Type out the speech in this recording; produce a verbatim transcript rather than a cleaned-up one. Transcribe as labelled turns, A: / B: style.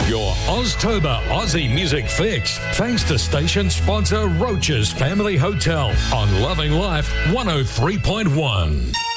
A: Your Oztober Aussie music fix, thanks to station sponsor Roach's Family Hotel on Loving Life one oh three point one.